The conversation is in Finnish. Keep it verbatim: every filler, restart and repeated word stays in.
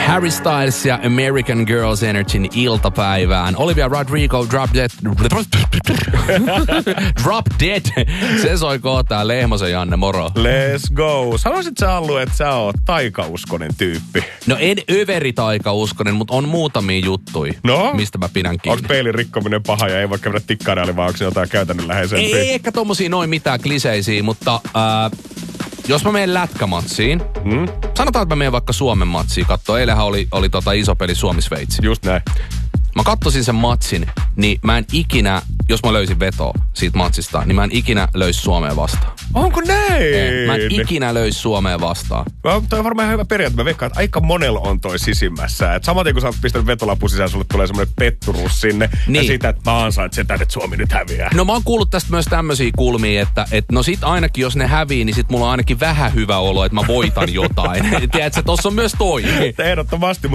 Harry Styles ja American Girls Energyn iltapäivään. Olivia Rodrigo, Drop Dead. Drop Dead. Se soi kohtaa. Lehmosen Janne, moro. Let's go. Sanoisit sä, Allu, että sä oot taikauskonen tyyppi? No en överi taikauskonen, mutta on muutamia juttuja, no? Mistä mä pidän kiinni. Onko peilin rikkominen paha ja ei voi käydä tikkareille, vai onko se jotain käytännönläheisempiä? Ei ehkä tommosia noin mitään kliseisiä, mutta äh, jos mä menen lätkämatsiin, hmm? sanotaan, että mä menen vaikka Suomen matsiin kattoo. Eilähän oli, oli tota iso peli Suomi-Sveitsi. Just näin. Mä kattosin sen matsin, niin mä en ikinä, jos mä löysin vetoa siitä matsista, niin mä en ikinä löys Suomeen vastaan. Onko näin? Ei, mä en ikinä löys Suomeen vastaan. No, toi on varmaan ihan hyvä periaate. Mä veikkaan, että aika monella on toi sisimmässä. Et samaten kun sä oot pistänyt vetolapun sisään, sulle tulee semmoinen petturuus sinne. Niin. Ja siitä, että mä ansaitsen, että Suomi nyt häviää. No mä oon kuullut tästä myös tämmöisiä kulmia, että et, no sit ainakin jos ne hävii, niin sit mulla on ainakin vähän hyvä olo, että mä voitan jotain. Tiedätkö, tossa on myös toi. Ehdottomasti.